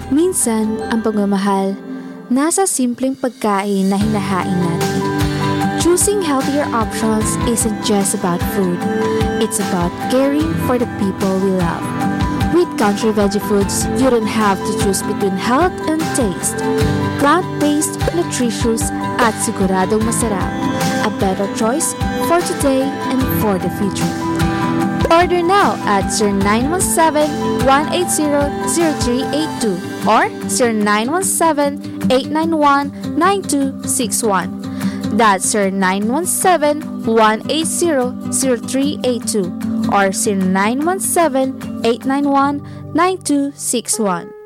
Minsan, ang pagmamahal nasa simpleng pagkain na hinahain natin. Choosing healthier options isn't just about food. It's about caring for the people we love. With Country Veggie Foods, you don't have to choose between health and taste. Plant-based, nutritious, at siguradong masarap. A better choice for today and for the future. Order now at 0917-180-0382 or 0917-891-9261. That's 0917-180-0382 or 0917-891-9261.